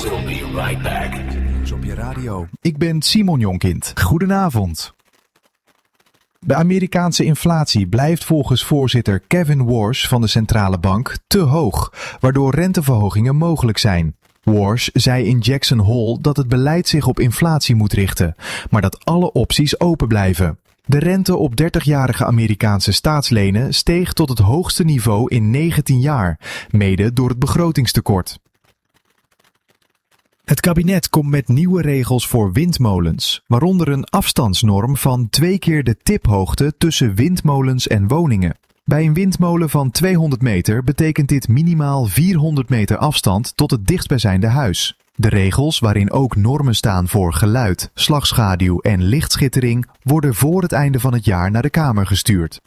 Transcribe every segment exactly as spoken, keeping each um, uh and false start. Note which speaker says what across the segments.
Speaker 1: We'll be right back.
Speaker 2: Nieuws op je radio. Ik ben Simon Jonkind. Goedenavond. De Amerikaanse inflatie blijft volgens voorzitter Kevin Warsh van de centrale bank te hoog, waardoor renteverhogingen mogelijk zijn. Warsh zei in Jackson Hole dat het beleid zich op inflatie moet richten, maar dat alle opties open blijven. De rente op dertigjarige Amerikaanse staatslenen steeg tot het hoogste niveau in negentien jaar, mede door het begrotingstekort. Het kabinet komt met nieuwe regels voor windmolens, waaronder een afstandsnorm van twee keer de tiphoogte tussen windmolens en woningen. Bij een windmolen van tweehonderd meter betekent dit minimaal vierhonderd meter afstand tot het dichtstbijzijnde huis. De regels, waarin ook normen staan voor geluid, slagschaduw en lichtschittering, worden voor het einde van het jaar naar de Kamer gestuurd.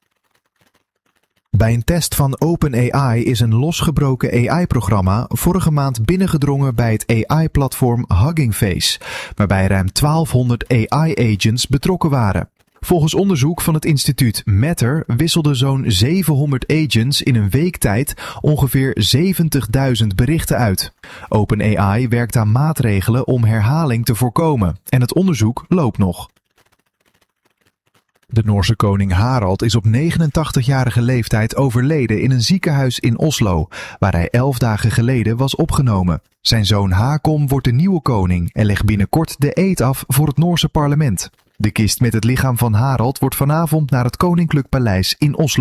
Speaker 2: Bij een test van OpenAI is een losgebroken A I-programma vorige maand binnengedrongen bij het A I-platform Hugging Face, waarbij ruim twaalfhonderd A I-agents betrokken waren. Volgens onderzoek van het instituut Matter wisselden zo'n zevenhonderd agents in een week tijd ongeveer zeventigduizend berichten uit. OpenAI werkt aan maatregelen om herhaling te voorkomen en het onderzoek loopt nog. De Noorse koning Harald is op negenentachtigjarige leeftijd overleden in een ziekenhuis in Oslo, waar hij elf dagen geleden was opgenomen. Zijn zoon Haakon wordt de nieuwe koning en legt binnenkort de eed af voor het Noorse parlement. De kist met het lichaam van Harald wordt vanavond naar het Koninklijk Paleis in Oslo